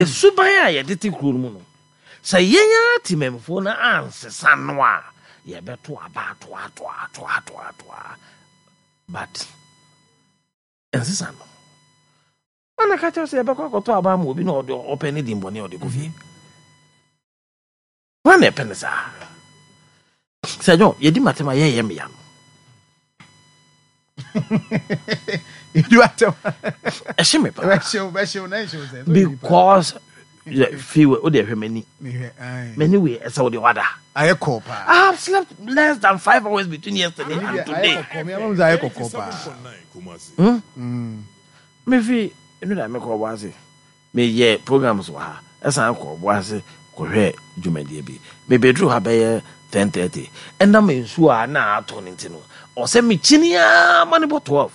Subaya ya diti krumu. Say yenya timemfo na ansesa no a ye beto aba to. But ensesa no. Ana ka tell say ye bekọ to aba ma obi na odo open di mboni odi ko fie. Wan e penisa. Say jo ye di matema ye me ya no. You do at because feel o dey many way as the water. I have slept less than 5 hours between yesterday and today. Maybe you know that me ko was me ye programs wa esan ko was ko hwe dwumadi bi me bedru ha be 10:30 and na me nsu a na ato ntino o se me chinia mane bo 12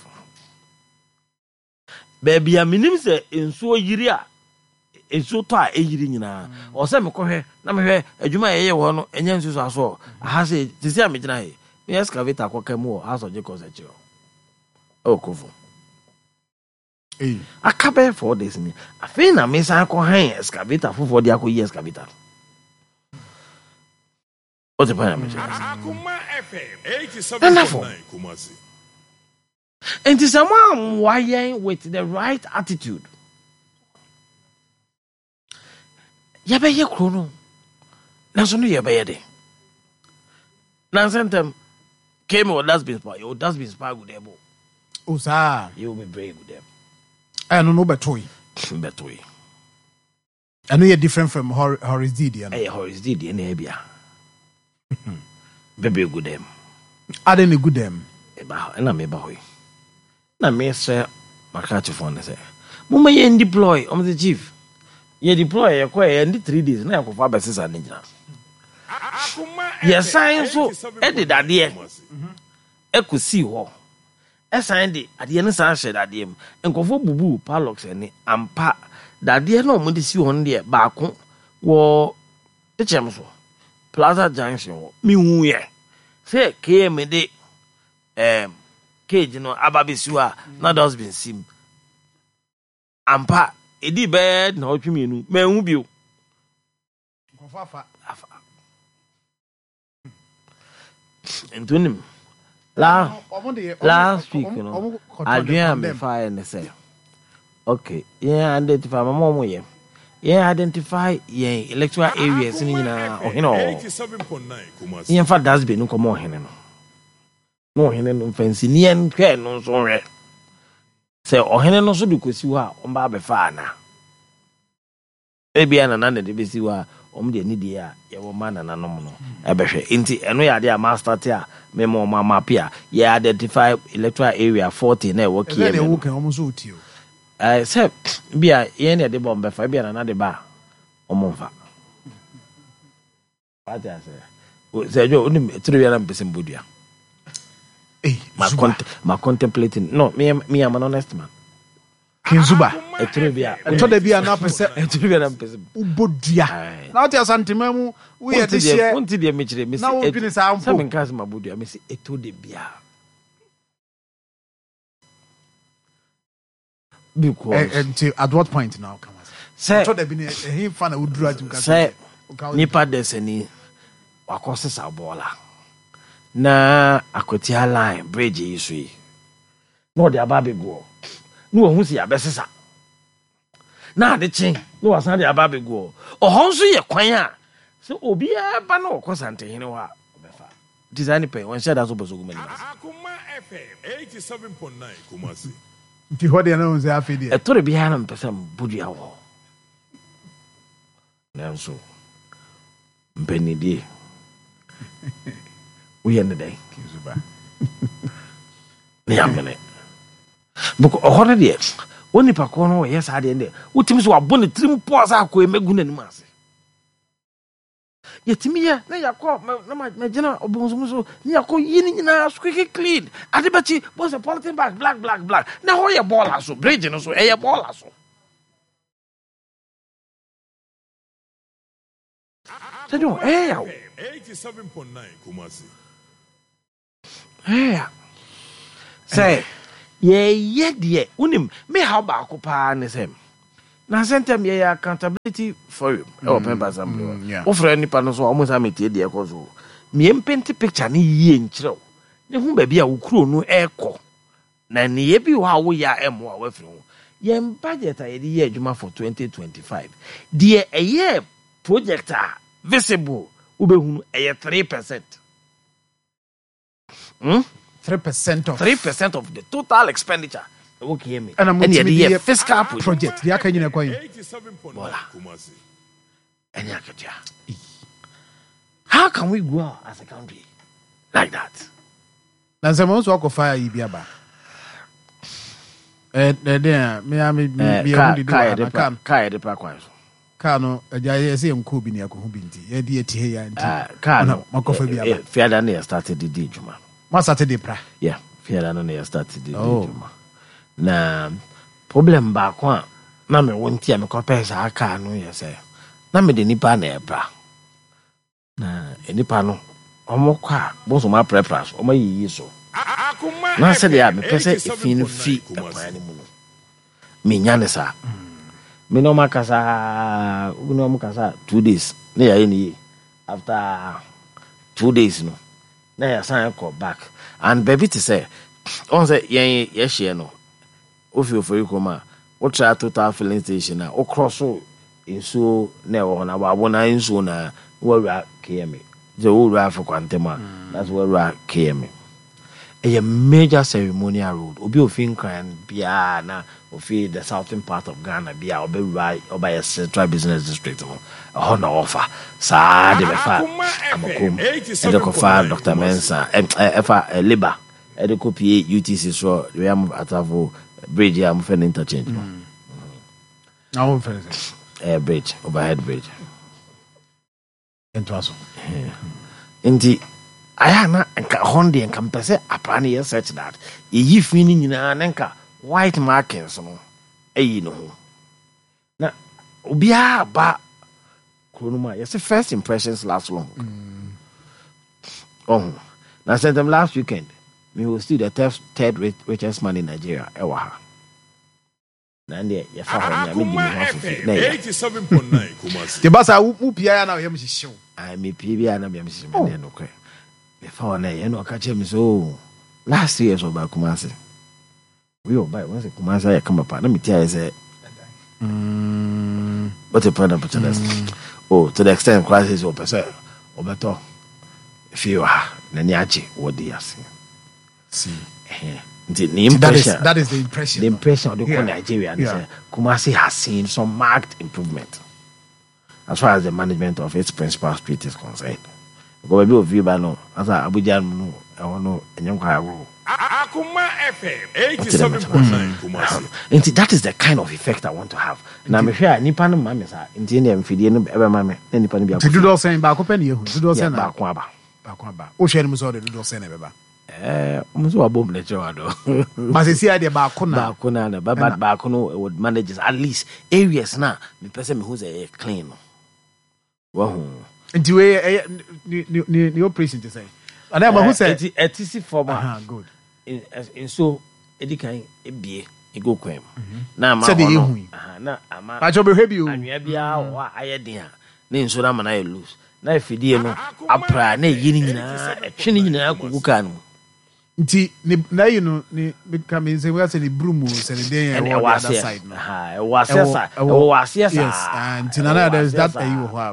baby a minim se nsu yiri a nsu to a eyiri nyina o se me ko hwe na me hwe adwuma ye wo no enya nsu so aso aha se tisi a me gina he me excavator ko kamu ha so je ko se chiro o kofu akabe 4 days ni afi na me san ko han excavator fofo dia ko yi excavator o te pa me Akuma FM 87.9 Kumasi. And it's someone why with the right attitude. Yabe krono. Naso no yabe de. Nansentem came or that's been spy. Your that's been spy good ebo. Oh sir, you will be very good ebo. I don't know betoy. Betoy. I know you're different from Horizidi. Eh Horizidi na ebia. Bebe good dem. Are any good dem? Eba na me ba hoy. Na me say makati phone say. Mama ye deploy on the chief. Ye deploy ye kwa ye ndi 3 days na yakofa besisa ne gina. Ye sign so e de dade e kosi ho. E sign de ade ne san hye dade em. Enkofo bubu palox ni ampa dade na omo de si ho ne ba ko wo echem so. Plaza Junction mi hu ye. Say KM de cage no ababesiwa na does been sim ampa edi bed na otwemienu manhu bio kofafa entonim last week no adwea me fire ne say okay yeah identify mama mo ye yeah identify yeah electoral areas ni nyina ohene 87.9 Kumasi. yeah fa das be no komo ohene no no hene no fancy nien hwe no so hwe se ohene no so de kosi wa o ba be fa na ebia na de be si wa o mde ni de a ye wo ma na nanom no e be hwe enti eno ya de a master te a me mo ma map a ye identify electoral area 40 na e wo kie me wo kan o mo so tio se bia ye ne de bombe fa bia na de ba o mo fa pata se jo oni tiri ya na mpese mbodua. My contemplating. No, me I'm an honest man. Kinzuba. Etribia. Toda bia na pese. Etribia na pese. Ubodia. Na oti asantemam we ye de share. Won't dey me chire me say. Na wo bi ni sa ampo. Some nkas mabodia me say etode bia. Because until at what point now come us. Say toda bi ni he fa na uduru atu kan. Say nipa deseni wakose sa bola. Na akwatia line bridge yiso yi no de ababe go no ohun si abesesa na ade chen no wasan de ababe go ohon so ye kwan a se obi e ba na okosante hene wa obefa design pay won share that so boso gumani Akuma FM 87.9 Kumasi. Ti hode na on se afedi e tore bi ha na mpesam budua wo nanso mpenidie we end the day Kinzuba ne amene buko ohore de oni pa ko no yes ade ende utimi so abone trim pause akọ emegu nanim ase yetimi ya na yakọ na magina obonso so ni yakọ yini nyina squeaky clean ade bachi was a polythene bag black na ho ye ball so bridge no so e ye ball so Sejo, ya 87.9 Kumasi. Say, ye de unim me how ba ko pa ne sem. na sentem ye accountability for you member assembly yeah. offer nipa no so almost amete de ekozo me mpenti picture ni yie nkyerɛw ne hu ba bia wo kuro no ekɔ na ne ye bi wa wo ya emo a wafiri ho ye budget a ye di adwuma for 2025 de eye project a visible ubehunu eye 3%. 3% of the total expenditure. Okay, me. And I'm going to be a fiscal project. The can you coin? How can we grow as a country like that? Now, someone's walk of fire, Ibiaba. Kano, I say, I'm cool, Binia Kubinti, Eddie, and Kano, Makofabia. Fair than started the Dijuma. What Saturday pra? Yeah, fair than started the Dijuma. Na problem back one. Na me won't me compare sa Kano, yes, na me the nipa na ebra. Na nipa no, omo kwa, both of my preppers, or my yeso. Na said, yeah, me pese if you feet the plan. Me nyanesa. Me no makasa 2 days na ya ni after 2 days no na ya sign call back and baby to say on say ye share no ofi ofori koma o try total filling station na o cross inso na wo na ba bona inso na wura KM je wura for kwantema that's wura KM a major ceremonial road obi ofin kan bia na ofi the southern part of Ghana bia obi right oba a central business district no na offer sa de be fa amakom e de ko fa Dr. Mensa efa labor e de ko pie UTC so we am atavo bridge am for interchange no now for bridge overhead bridge entwaso inti ayana nka honde nka mpese apane ye search that ye fini nyina nka white markings no eyi no ho na obia ba kronuma yes first impressions last long na sent them last weekend me was still the third richest man in Nigeria ewa ha na ndie ye fa ho nya me di me ho na 87.9 Kumasi the basa u pia na ye mhihyew me pia bia na bia mhihyew me no kwe me fa ho na ye no ka che me so last year so ba Kumasi we all buy once Kumasi ya come up na me tia say but the point of to the extent crisis or person obeto if you are na ni achi what dey ase see the impression that is the impression of the Nigeria and say Kumasi has seen some marked improvement as far as the management of its principal street is concerned. Go be of you by no as Abuja no I know enyam kwa go Akuma FM 87.9 Kumasi. That is the kind of effect I want to have. Na me hwe nipa no ma me sa nti ne mfidie no ebe ma me na nipa no bia to do those saying ba ko pe na yehu do those saying ba ko aba o hwe no so do those saying e beba omo so abom le chewa do ma se sia de ba ko na ba ko no would manage at least areas na me pese me hu say clean no wa hu nti we ni operation to say and I who say etisi former good in so edikan ebie ego kwem na ma na ama ajo be hebi o anwea bia wa ayeden a na nso na mana ye loose na efidie no apra na yini nyina etwene nyina kukuka no nti na you know ni become say we say ni brumu say the day on the other side no yes and nana there is that you ho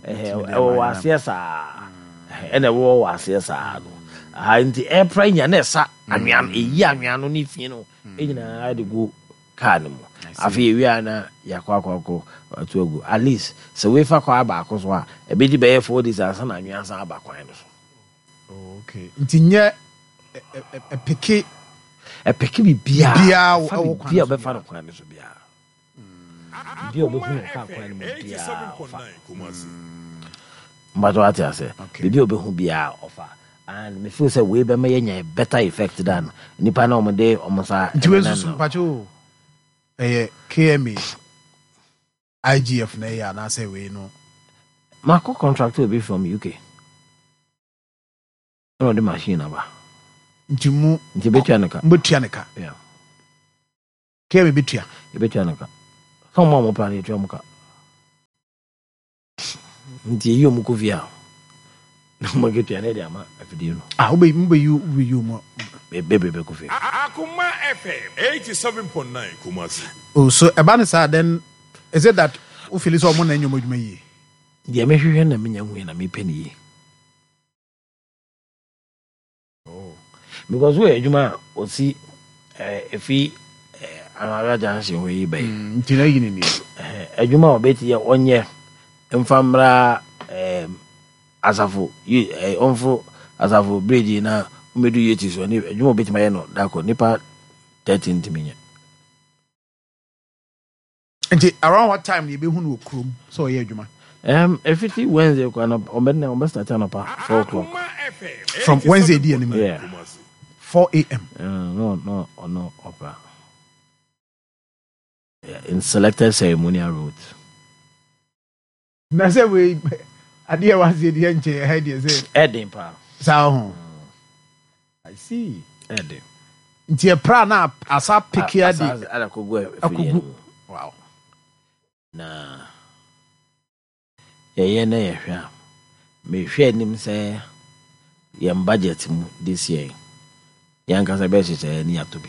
ene wo wasiesa no nti airplane nya na esa anwea no eyi anwea no ni fie no enyina de go car no mu afi ewia na yakwakwaako atuagu at least so we fa kwa ba akoso a ebedi be 4 days asa na anwea san aba kwan no so okay nti nye epeke bibia bia be fa no kwan no so bia bia obo hu ka kwan no bia but what I say bibia obo hu bia offer and me feel say we be may nya better effect than nipa na omde omosa ntiwesu pacho KMA IGF na ya na say we no Marco contract will be from UK no the machine aba nti betua neka mbetua neka yeah KMA betua neka Come on, plan it. You Mukovia. No more get you an ama if you know. Ah, obey you more. Baby Coffee. Akuma FM 87.9 Kumasi. Oh, so Abanisa then is it that who feel so money in your mood? The American and me penny. Oh, because we Juma will see if he another dancing way by a Juma or Betty 1 year and Famra Asafu, you onfo Asafu Brady now. Me do it is when you will beat my no dako nipa 13 to me. And around what time you be who crew? So yeah, Juma. Every Wednesday on start at 4 o'clock. From Wednesday day anymore. Yeah. 4 a.m. No opera. Yeah, in selected ceremonial route. Na say we adia was the enche head say. Edinpa. Sao. I see. Edi. Nti e pra na asa pikia di. Ala kogu. Wow. Na ye na ye hwa. Me hwa nim say yem budget mu this year. Yan kasa be che ni atobi.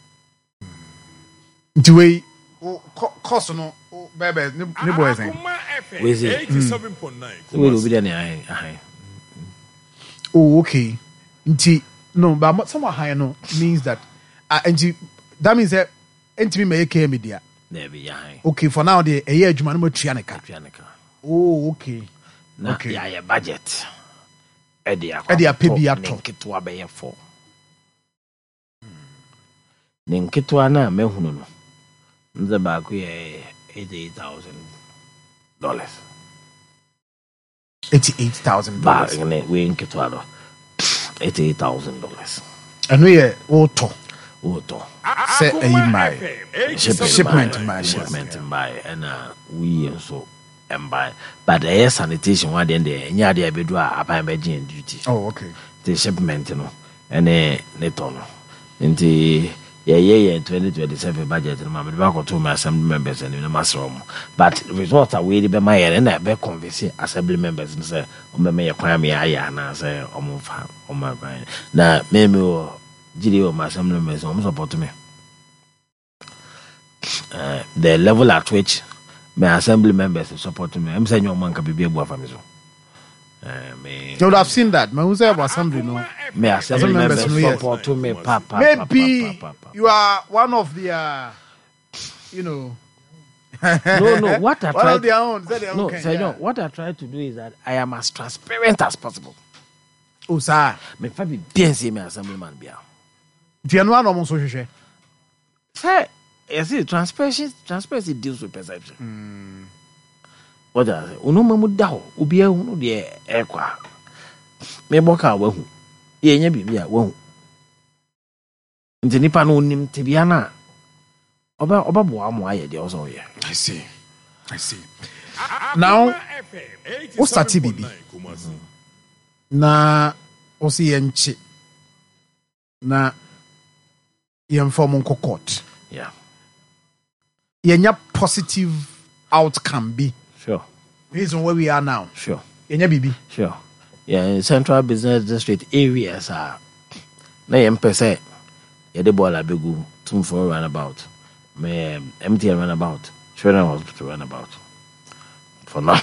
Nti we cost no bebe ni boy say. We say 87.9. We will be there na Oh, okay. Nti no, but somewhat high no means that and that means that entity may care media. There be high. Okay, for now the a year Jumanimo Trianica. Oh, okay. Okay. Yeah, budget. Edia pay Ninkitwa be for. Ninkitwa na mehunu no. Nze ba ku ye $88,000. $88,000. Ba ngene we nkitwa do. $88,000. And we are auto. Say shipment buy and we so and buy. But the air sanitation one then the nya dey be do a duty. Oh, okay. The shipment no and neto no. Nti yeah 2027 budget no me back to my assembly members and the master room. But results are we be my and I be convince assembly members and say o me kwan me aya na say o mo fa o ma kwan na me gidi o my assembly members o support me. The level at which my assembly members support me, I'm saying your man can be able to so. You would have seen that. My assembly, no. My assembly members support me, papa. Maybe you are one of the, you know. No. What I try. What I try to do is that I am as transparent as possible. Oh, sir. Me fabi bien see my assemblyman bia. Do you know no so hwehwe? Say, you see, transparency deals with perception. What does it? Uno mamu daho, ubia uno de ekwa. Me boka wahu. Ye nya bibia wahu. Nti nipa no nim tebia na. Oba bo amu aye de oso ye. I see. Now, what's that bibi? Na osi yenchi. Na yemform court. Yeah. Yenya positive outcome be. Sure. Based on where we are now. Sure. Yenya bibi. Sure. Yeah, in Central Business District areas are na yempese yede bola begu tumfo runabout. Me MTN runabout. Children Hospital runabout. For now,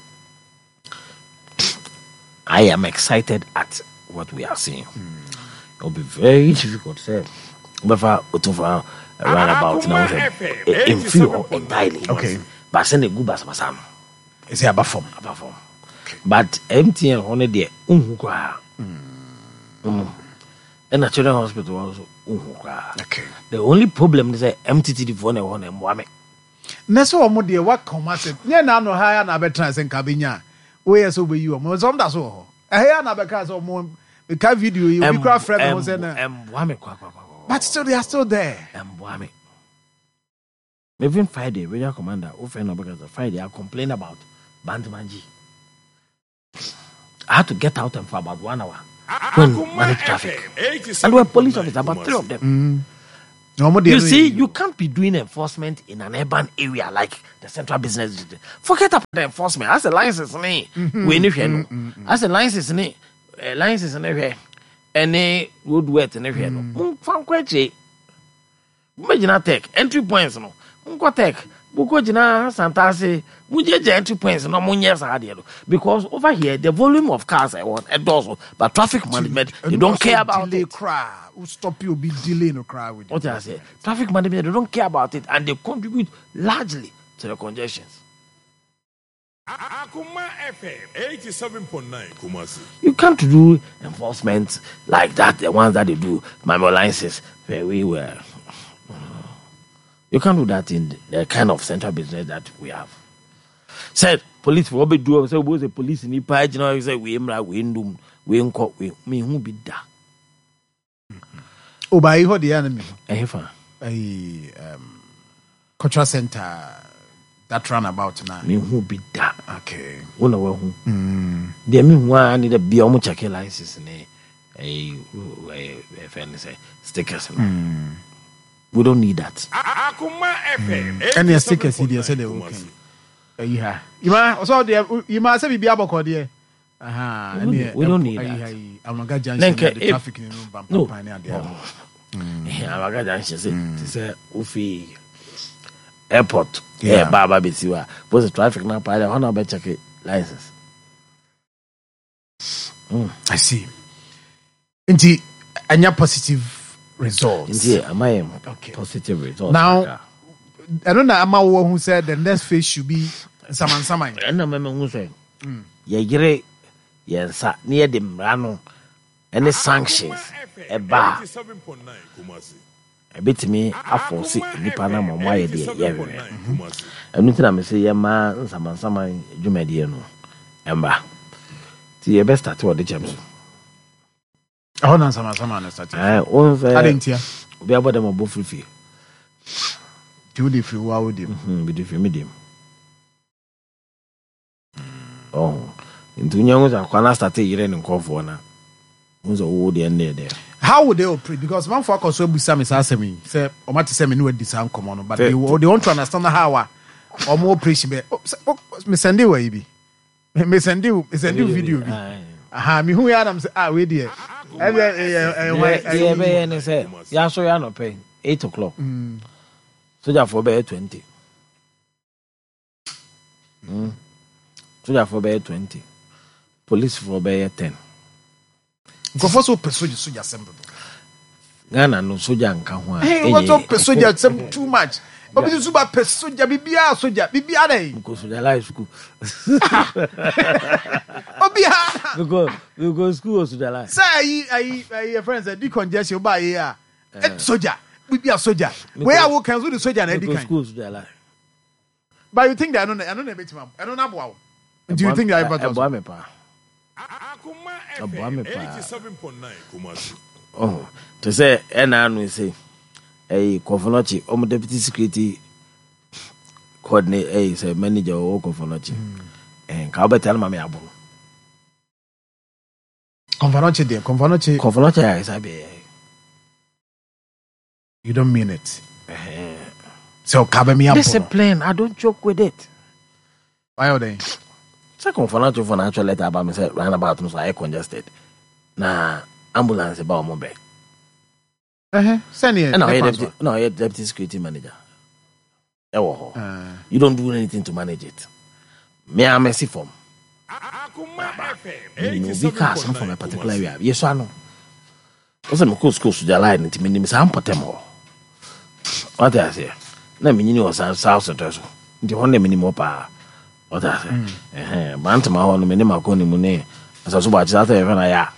I am excited at what we are seeing. It will be very difficult to say. But for runabout now, in few entirely. Okay. But send a good basam. Is it above form? Okay. But MTN only there. And the Children's Hospital also. Okay. The only problem is that MTT phone one and Mwame. Neso omo de wa commerce. Nye na no higher na betra sen kabenya. We so be you. Mo some da so ho. Ehia na beka so mo be ka video you be cry friend mo say na. Mwame kwa. But still they are still there. Mwame. Even Friday, radio commander, Friday, I complained about Bandmanji. I had to get out for about 1 hour when manage traffic. And we were police officers, about 3 of them. You see, you can't be doing enforcement in an urban area like the Central Business District. Forget about the enforcement. As a license, we as a license, any road wet and everything. Imagine tech entry points no. Tech. Bukojina Santase, Mujeja entry points no munyas hadielo. Because over here the volume of cars I want a dozen, but traffic management they don't care about delay it. Cry. Who stop you be delay no cry with what I say? Traffic management they don't care about it and they contribute largely to the congestions. Akuma FM 87.9 Kumasi. You can't do enforcement like that, the ones that they do, my licenses very well. You can't do that in the kind of central business that we have. Said police will be doing so was a police in the page, you know, you say we who be that. Oh, by who the enemy? Cultural center that run about now. Me who be that. Okay. Who know who? They mean one need a be almost check license a stickers. We don't need that. Akuma FM. And your stickers here said they okay. Yeah. You must say be able to there. We don't need that. I'm not going to traffic in no. I'm not going to say Ufi airport. Yeah, Baba Bisiwa. Was the traffic now? I don't know about check license. I see. Indeed, and your positive results. Indeed, am I positive results? Now, I don't know Amawo who said the next phase should be Saman. I don't remember who said, Yagire, yes, near the Rano, and the sanctions, a bar. A bit to me, I foresee the Panama, why dear, and nothing I may say, Yama, Saman, Jumediano, Emba. See, your best at what the champs. I don't know some I didn't hear. We are about them both free. Do the free, what would you be free medium? Oh, into young I started hearing and call for now. Was a wood and there. How would they operate? Because one for us will be some is asking me, say, or might say me know this sound come on, but they want to understand how or more operation. Miss Sandy, way be. Miss Sandy video. Aha, me who Adam say, wait there. Yeah, so you're not paying 8 o'clock. So therefore, bear 20. So therefore, bear 20. Police for bear 10. Go for so soldier assembly. Ghana no soldier and Kahua. Hey, what's up, soldier? Too much. But this is about soldier, Bibia, soldier, Bibia. Because of the life school. We go school to the life. Say, your friends that decongestion by here. Soldier, Bibia, soldier. Where I will cancel the soldier and Eddie school to the life. But you think that I don't know, I don't know wow. Do you think that I Akuma FM 87.9 Kumasi. Oh, to say, and I will say. A Kofonochi, deputy security coordinator, a manager or Kofonochi, and Calbert Elmami Abu. Kofonochi, I say, you don't mean it. So, Kabami discipline, I don't joke with it. Why are they? Second Kofonochi for natural letter about myself, ran about so I congested. Nah, ambulance about mobile. Send it. No, deputy security manager. You don't do anything to manage it. Me, I'm a C form. You cars from a particular area. Yes, I know. Also, my school to the line into me, Miss Ampotemo. What I say? Let me know South Central. The only minimum power. What I say? Bantama on the minimum conimune. As I was about to say, when I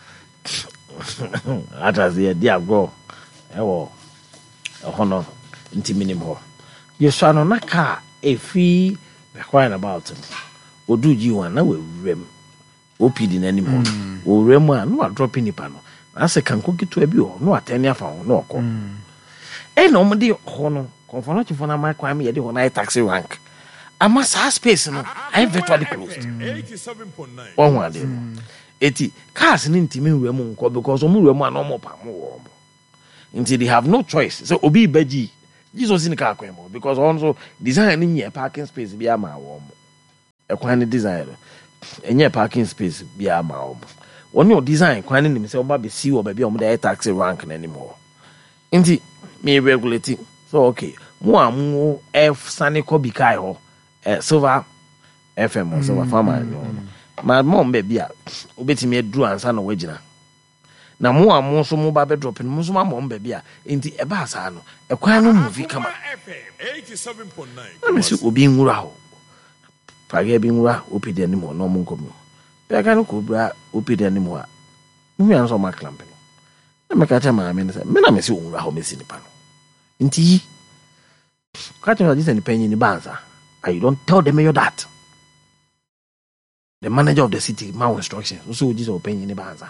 as the dear go. Ewo hono nti minimum. Yeso ano na car e free requiring about him. Odu G1 na we rem. OPD na nim ho. O rem a no drop nipa no. Ase kan ko gitu abi ho no atene afa ho no okọ. E no mo de ho no confono chifo na my kwame ye de ho na taxi rank. Ama sa space no I virtually closed. 87.9. One one dey. Eti cars ni ntimi rem nko because omu rem a no mo pa mo wo. Until they have no choice. So Obi Beji, Jesus in the car because also designing a parking space be a ma warm. A quantity design. And your parking space be a ma. When your design, quantity himself, baby, see or baby on the taxi rank anymore. Indeed, me regulating. So, okay, more F Sunny Kobe Kai Silver FM or Silver Farmer. My mom baby, obey me a drew and son of Wagina. Na mo a mo so mo ba be drop no so ma mo baby a enti e ba sa no e kwan no movie kama FM 87.9 na me si obi nwura ho page bi nwura opidi ani mo no mo nkomo pe ka no ko bra opidi ani mo a mu yan so ma clamp no na me ka cha ma me say me na me si nwura ho me si ni pa no enti ka cha this ni penny ni banza and you don't tell them you that the manager of the city my instructions so this opinion ni banza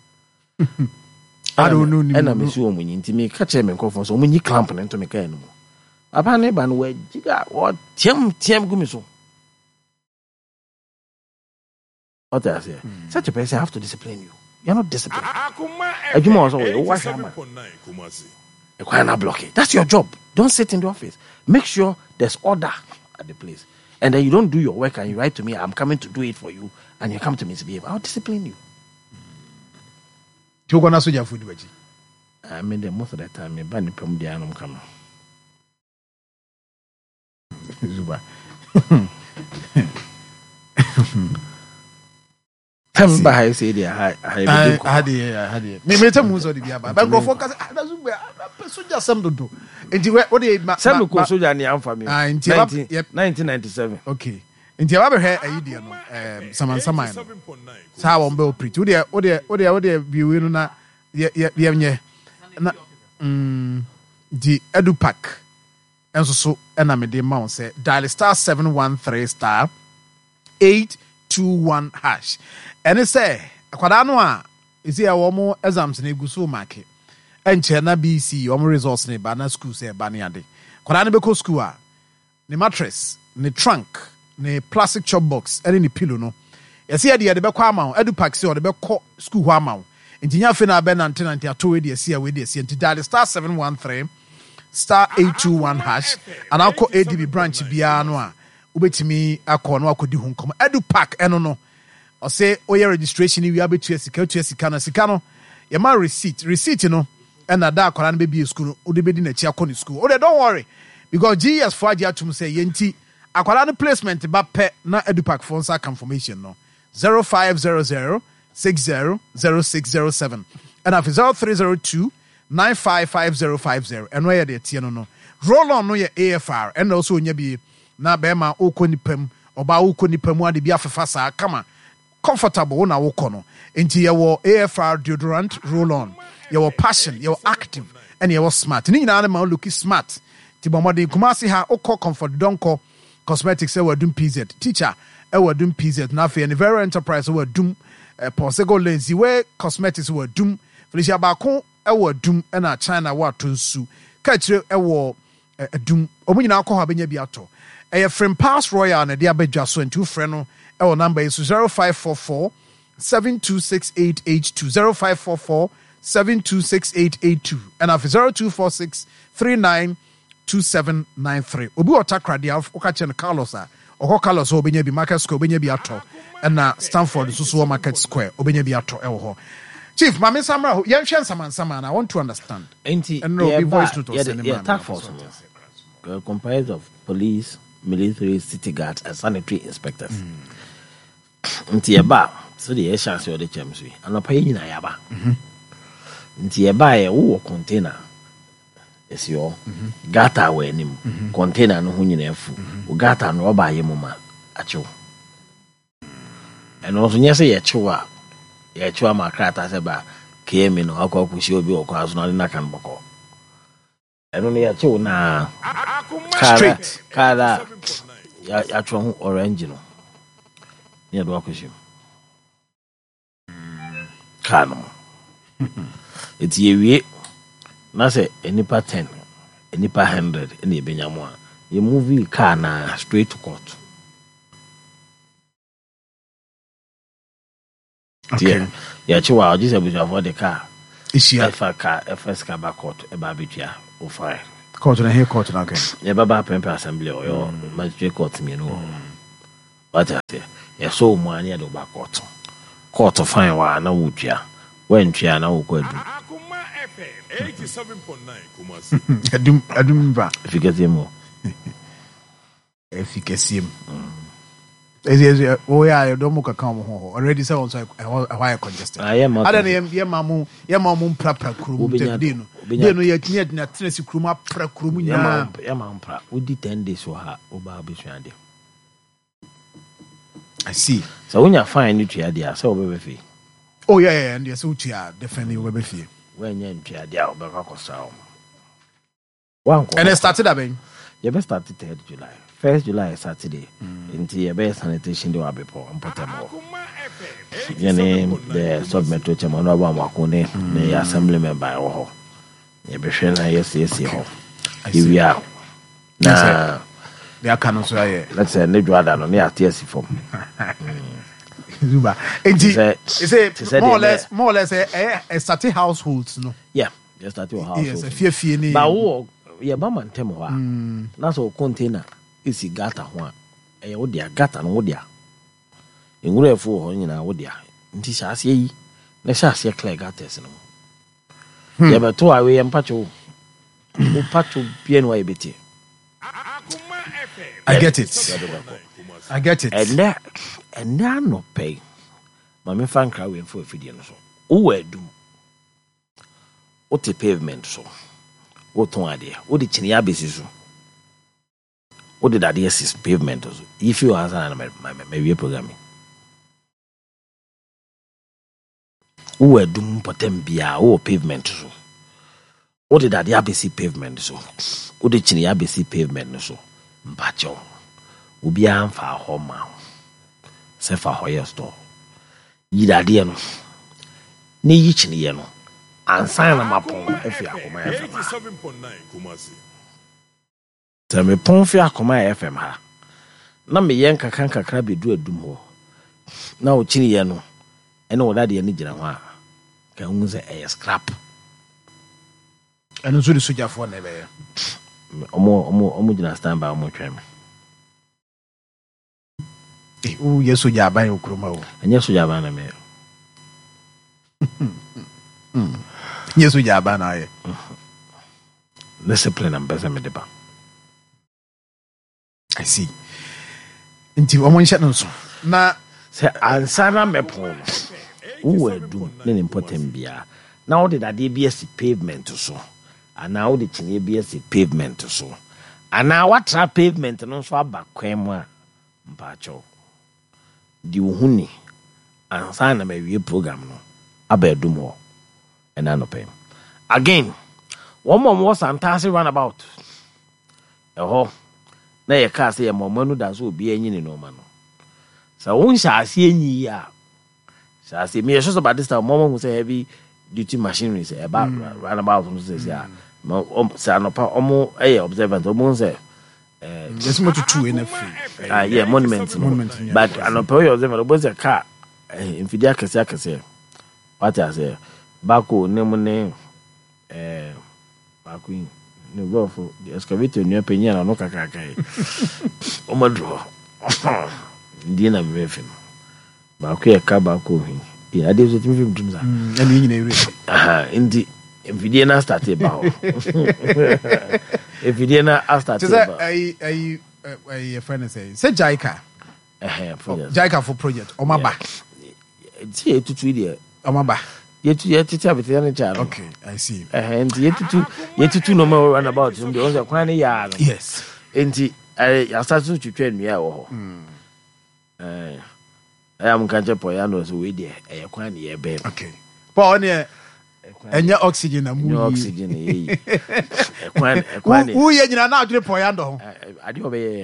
I don't know. And I'm sure when you intimate catch him and call for so many clamp into me can. Upon a ban where you got what Tim Gumiso. What I say, such a person have to discipline you. You're not disciplined. Akuma FM 87.9 Kumasi. You cannot block it. That's your job. Don't sit in the office. Make sure there's order at the place. And then you don't do your work and you write to me, I'm coming to do it for you, and you come to me to behave. I'll discipline you. You gonna soldier food veggie. I mean, the most of the time, me ban the pum the anum come. Zuba. Tell me how say there. I had it. Me tell me so the biaba. But go focus. That's Zuba. Soldier some do. And what they some go soldier ni am for me. 1997. Okay. Nti aba behwe ayidi no saman sa won be operate wo de biwe no na ye na di EduPack enso so na me de ma won say dial star 713 star 821 hash ene say akwada no a isi ya wo mo exams na eguso market enche na BC wo mo results na ba na school say ba ne ade kwada no be ko school a ne mattress ne trunk ne plastic chop box any pillow no yesi ya de be kwa ama EduPack se o de be ko school ho ama nti nya fe na be nante ato we de yesi we de yesi nti dial star 713 star 821 hash and akọ ADB branch bia no a ubetimi akọ no akodi hu nkom EduPack eno no o say oye registration wi abetu sika no ye ma receipt no and da akọ na be bi school o de be di na chi akọ ni school o de don't worry because GS for agia tum say yenti akwala no placement ba pe na EduPack for nsa confirmation no 0500 600607 and after 0302 955050 and where the tie no roll on no ye AFR and also nya bi na be ma okoni pam oba okoni pam ade bi afefa sa kama comfortable na wokɔ no enti ye wo AFR deodorant roll on ye wo passion ye wo active and ye wo smart ni nyina na ma look smart ti bomode Kumasi ha okɔ comfort donko cosmetics e wadum PZ teacher e wadum PZ na fe very enterprise e wadum Posego lazy we cosmetics e wadum Felicia Bako e wadum e na China wa tonsu ka kire e wo adum omu nyina akɔ ha benya bi ato e frame pass royal na dia badwa so ntu frɛ no e wo number is 0544 726882 0544 726882 and af 0246 392793 obi otakra dia oka chen Carlos a oko Carlos obenya bi market square obenya bi ato na Stanford so market square obenya bi ato e wo ho chief mame samra ho yen hwen saman I want to understand enti and no be voice to cinema yeah task force comprised of police military city guards and sanitary inspectors enti eba so the chance of the chemistry anopa yin na yaba enti eba e wo container is your gata we nim container no ho nyina afu o gata no oba ye moma achew and also nyese ye chewa makrata se ba kemi no akọ kwusi obi okọ azu na na kan boko eno ne ye chew na straight kala ya chew ho orange no ne do akwusi kanu eti yewie na say enipa 10 enipa 100 eni ebenyamu a ye movie car na straight to court. Okay. Yeah, chiwa just able to afford the car. Ishia. First car court about bitia or fire. Court na here court na okay. Yeah, baba pempe assembly or your magistrate court me no. What I say? Yeah, so money at the back court. Court of fine wa na wutia. When tia na ukwedu. Akuma FM 87.9 Kumasi. Adum ba. If you get him more. Efficacy. Oh yeah, you don't muka come home. Already say also why congested. I am. Ada na ye mamu pra krum tedino. Deno ye tinya na tenesi kruma pra krum nya. Ya mampra. We did 10 days so ha oba abisuande. I see. So when you find you to there, so we be. Oh yeah, and yes, definitely we be fee. When you to there, we go kosa. One. And it started abi. You best start 3rd July. 1st July is Saturday. Into your best sanitation do abepo and put them all. Your name, the sub metro chairman of Wakune, the assembly member or you be sure yes, ho. If we are now, they are canon so yeah. Let's say need rather on the TSC form. Zuba. It's more or less a starting households, no? Yeah, just start your house. Yes, a fear ni. But yeah, mama and temo. That's all container. Isi gata ho a wo dia gata no wo dia enwura fo ho nyina wo dia nti hyase yi na hyase clear gatas no ya beto awe yem pacho wo pacho bien wa ebeti. I get it. And no pay mama fan cry we for afidie no so wo adum wo te pavement so wo ton ade wo de chine ya besi so. What did that yes pavement also? If you answer my programming. Who were doom potembia or pavement so? What did that ABC pavement so? What did Chini ABC pavement so? Mpacho. Ubi am for home. Se for hoyer store. Yida dear no. Ni yichini yeno. Answer na mapon if you are 87.9 Kumasi. Tell me Ponfi Akoma FM ha. Na me yen kakra bedu adum ho. Na o chini ye no. Ene wo dade ani gina ho a. Ka hu se e scrap. Eno so di sojafo na be. Omo gina stand by omo twem. O ye soja aban okroma o. Anya soja aban na me. Ye soja aban na ye. Discipline am beza me deba. I see. Inti omo nhyɛ no so. Na se ansana mepon. Wo adu ne important bia. Na wo de dade BS pavement so. Ana wo de chine BS pavement so. Ana watra pavement no so aba kwan mu a mpacho. Di ohuni ansana mawie program no aba adum ho. Ena no pay. Again, one more was fantastic runabout. Na ye ka se ye momanu da so obi anyi ne no ma no sa won sha ase anyi ya sha ase me so about this time momo who say heavy duty machinery say about runabout no say ya sa no pa omo observant omo say yes mo to two in free yeah monument but anopa you observant obo say car infidia kase what I say bako ne mo ne bako no go for the excavator new penny na no kakaka o madro ndi na mrefim ba ko e ka ba ko hin e ade so timi fim tumza na ni nyina ire ndi video na start e ba ho e video na start e ba ai friend say Jaika Jaika for project o maba ti etutu ide o maba Yet abete na cha. Okay, I see. And yetutu no more run about him because the kwan ya. Yes. Enti I start to twetwa nua wo ho. I am kanche poya no so we there e kwan ye be. Okay. Paul ne enye oxygen na mu. Oxygen e. E kwan. Who ye nyina na adwere poya ndo ho. Ade obe.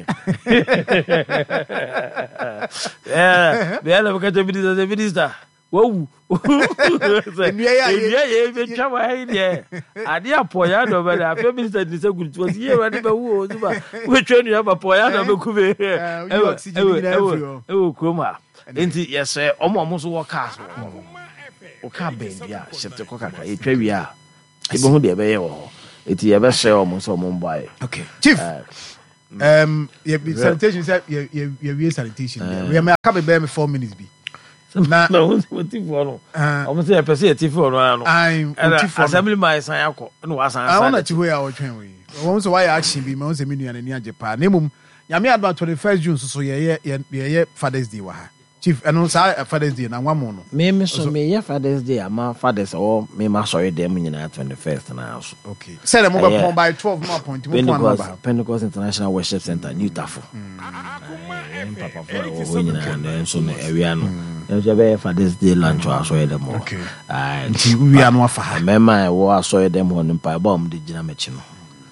Be ala kanche minister. Wow. Yeah, be travel here. Ade apoya do be da fe minister ni se gudu was here ade be wo zuba. We train you have apoya do be kube. Oxygen na everywhere. Kroma. Enti yes omo so work cars. woka bɛn bia shift kɔ kakra yɛtwa wie a yɛbɛhu deɛ ɛbɛyɛ wɔ hɔ ɛti yɛbɛhyɛ ɔmo sɛ ɔmo mboaeɛ. Okay, Chief. Sanitation say you sanitation. We may come be 4 minutes be. Na motifoɔ no ɔmo sɛ yɛpɛ sɛ yɛtifoɔ no ano assembly man san akɔ na wasan I want to where I was trying we wɔn sɛ wayɛ action bi ma wɔn sɛ me nua n'ani agye paa na mmom nyame adoma 21st June so yɛyɛ Father's Day wɔ ha. Chief ɛno saa Father's Day na nwa mo no me so meyɛ Father's Day ama fathers ɔwɔ me ma sɔre dɛm nyinaa 21st na so. Okay, sɛ dɛ mo bɛ pɔn by 12 mo appoint mo pɔn ba Pentecost International Worship Center New Tafo papa for ɔwɔ nyinaa na nso no awia no ɛnso bɛyɛ Father's Day lunch wɔ asɔre dɛm hɔ. Okay, nti wia no afa ha mɛma ɛwɔ asɔre dɛm hɔ no mpa ɛbɔ ɔmo de gyina m'akyi no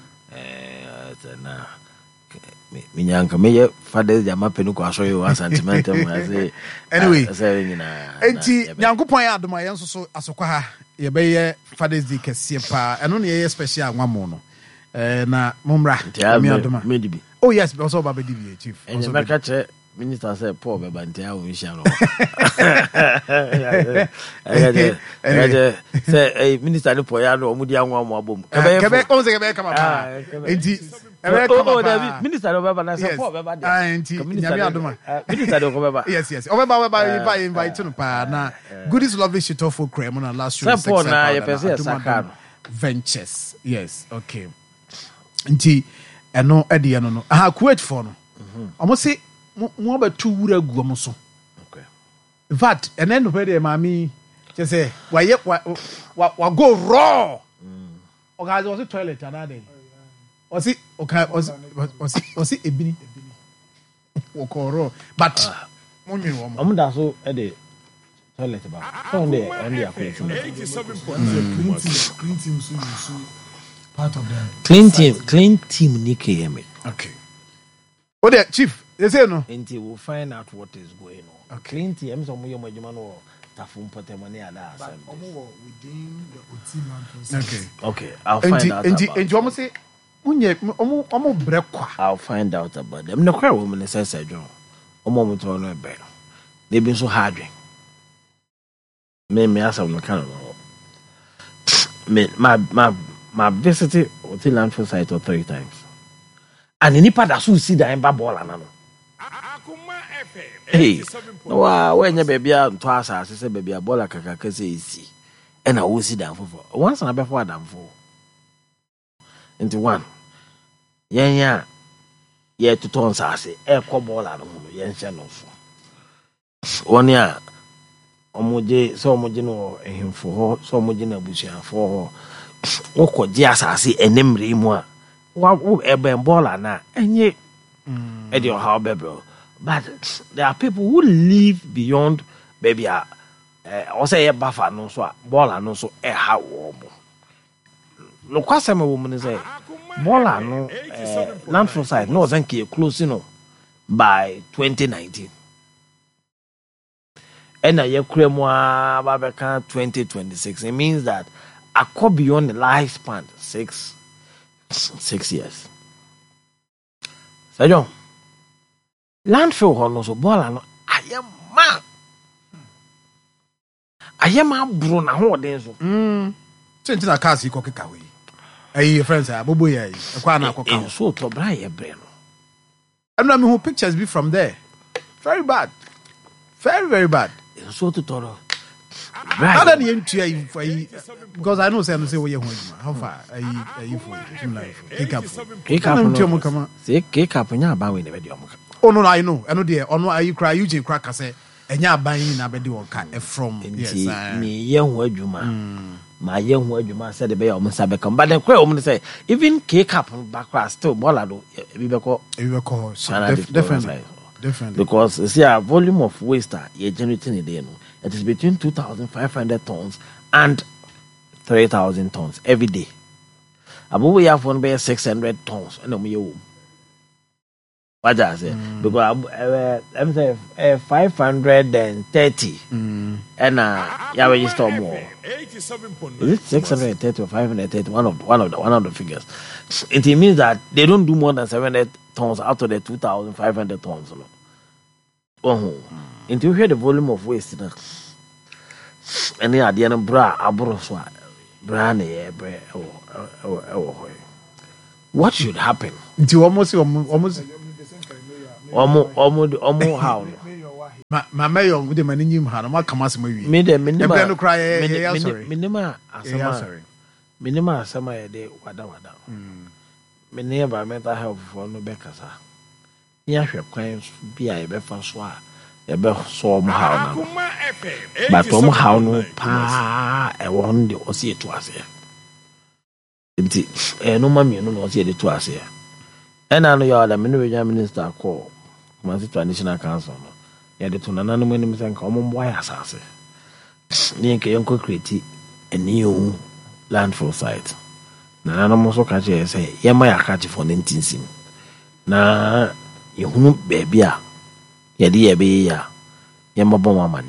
na minyanka meye Father's Day ama Pentecost asɔre wɔ sentimental mu ase anyway nyinaa enti nyankopɔn yɛ adoma yɛn nso so asokwa ha yɛbɛyɛ Father's Day kɛseɛ paa ɛno ne yɛyɛ special nwa mo no na mommra me adoma medibi. Oh yes, also Baba DB Chief. And meka che minister say Paul be bantia o nhia no. Say minister no poya no omudi anwa mo abom. Kebe come come up. Enti minister no be na say Paul be ba there. Enti nyame adoma. Minister no go be ba. Yes. Obeba invite no pa na Goodies Lovely shit off for cream on last show. Say Paul na ye pese Saka Ventures. Yes, okay. Enti eno edi eno no aha Kuwait for no omo se mo ba tu wura gu omo so. Okay, in fact ene no pede mami je say wa go raw oga was toilet anade osi ebini wo ko raw but mo nwi wo omo da so e de toilet ba so de on the akwa 87.9 Clean team so part of them. clean team ni KM. Okay. Oh there Chief, you say no Until we find out what is going on. Okay. Clean team so mo yɛ mo adwuma no tafum potemone ada But asem. within the OT man. Okay. Okay, I'll find out about enti omo say unye omo brekwa I'll find out about them. No cry woman is said John. Omo mo to no ebe. They been so hard. Me asam no kan no. Me my visited Hotel Landfill site 3 times. And nipa da so see da emba ball ana no. Hey, no when your baby a to asase say baby a ball akaka say esi. E na wo see da fofo. Once na before adam fo. Into one. Yenya ye to ton sase e ko ball ana no ye nche no so. One ya omoje no ehimfo ho so omoje na busuafo ho. Woko di asase enemre mu a wo eben ball na enye e dey how bebro. But there are people who live beyond baby or say buffer no so ball no so e ha wo mo. No kwasem wo mu say ball no landfill site no zanke close no by 2019. And a year kremwa babeka 2026. It means that I go beyond the lifespan 6 years. So John, landfill ho no so ball no ayema bro na ho den so. Tenti na cars iko keka we. Ayi friends abobo ya yi. Ekwa na akoka. So to bra ye bre no. I mean who pictures be from there. Very bad. Very, very bad. So to toro. How do you into because I know say where you how far are you for pick up no come on say cake up nya ba we na be di omo. Oh no I know there ono are you cry you je crack say enya aban na be di won ka from yes me ye ho adwuma ma ye ho adwuma say the be omo sa be come but then cry omo say even cake up back still bola do e be ko definitely because see a volume of waste you generating in there no. It is between 2,500 tons and 3,000 tons every day. Abu we have one by 600 tons. And we you. What I say? Because I'm saying 530. And yeah, we just more. Is it 630 or 530? One of the figures. It means that they don't do more than 700 tons out of the 2,500 tons. Until you hear the volume of waste, ɛne adeɛ no bra aboro so a bra ne yɛ brɛ ɛwɔ hɔ. What should happen? Nti almost how no. Ma mayor with the manim ha no ma kama se mawi. Me de minima no cry sorry. Minima asama yɛ de wada. Me ne environmental health for no bekasa. Ya hwɛ kwan bi a yɛbɛfa so a yɛbɛso ɔmo haw na. But ɔmo haw no pa ɛwɔ no de ɔsi etu ase. Nti no ma mienu no ɔsi etu ase. Ɛna no yɛ ɔda me no regional minister call Kumasi Traditional Council no. Yɛde to nananom anim sɛ nka ɔmo mboa yɛ asase. Ne nka yɛnkɔ create a new landfill site. Nananom so ka kyerɛ sɛ yɛma yɛ akakyefo no ntinsim. Na yɛhunu baabi a yɛde yɛbɛyɛ a yɛmmɔbɔ mo ama